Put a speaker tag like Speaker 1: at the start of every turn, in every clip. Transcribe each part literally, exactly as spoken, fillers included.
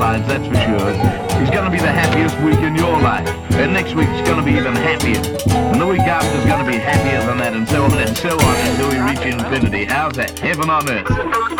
Speaker 1: lines, that's for sure. It's going to be the happiest week in your life. And next week it's going to be even happier. And the week after is going to be happier than that, and so on and so on until we reach infinity. How's that? Heaven on earth.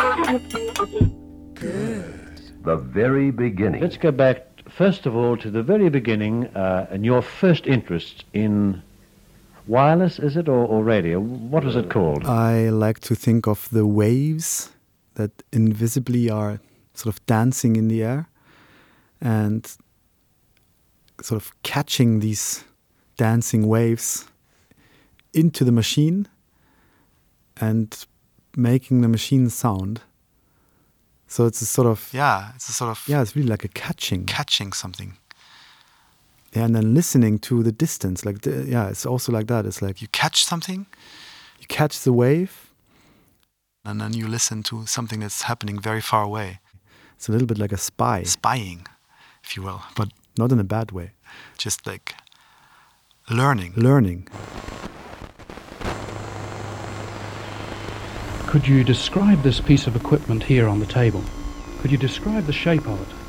Speaker 2: Good. The very beginning.
Speaker 3: Let's go back, first of all, to the very beginning uh, and your first interest in wireless, is it, or, or radio? What is it called?
Speaker 4: I like to think of the waves that invisibly are sort of dancing in the air and sort of catching these dancing waves into the machine and making the machine sound. So it's a sort of...
Speaker 5: Yeah, it's a sort of...
Speaker 4: Yeah, it's really like a catching.
Speaker 5: Catching something.
Speaker 4: Yeah, and then listening to the distance. Like, the, yeah, it's also like that. It's like
Speaker 5: you catch something,
Speaker 4: you catch the wave,
Speaker 5: and then you listen to something that's happening very far away.
Speaker 4: It's a little bit like a spy.
Speaker 5: Spying, if you will.
Speaker 4: But not in a bad way.
Speaker 5: Just like learning.
Speaker 4: Learning.
Speaker 6: Could you describe this piece of equipment here on the table? Could you describe the shape of it?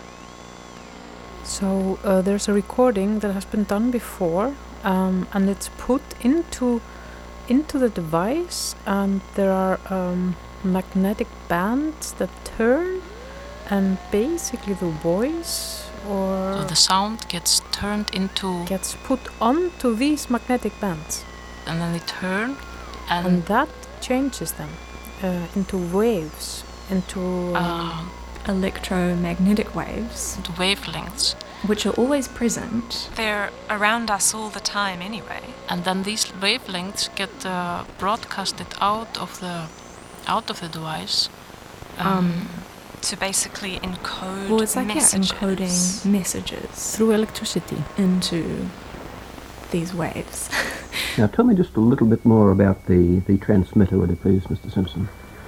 Speaker 7: So uh, there's a recording that has been done before, um, and it's put into into the device, and there are um, magnetic bands that turn, and basically the voice or
Speaker 8: so the sound gets turned into
Speaker 7: gets put onto these magnetic bands,
Speaker 8: and then they turn, and,
Speaker 7: and that changes them uh, into waves, into um,
Speaker 8: uh,
Speaker 9: electromagnetic waves,
Speaker 8: into wavelengths,
Speaker 9: which are always present.
Speaker 10: They're around us all the time anyway.
Speaker 8: And then these wavelengths get uh, broadcasted out of the out of the device
Speaker 9: um,
Speaker 10: um, to basically encode
Speaker 9: well, it's like,
Speaker 10: messages.
Speaker 9: Yeah, encoding messages
Speaker 7: through electricity
Speaker 9: into these waves.
Speaker 11: Now tell me just a little bit more about the, the transmitter, would you please, Mister Simpson?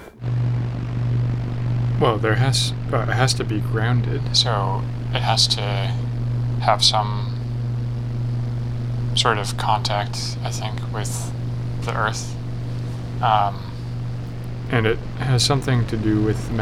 Speaker 12: Well, there has uh, it has to be grounded, so it has to have some sort of contact, I think, with the Earth, um, and it has something to do with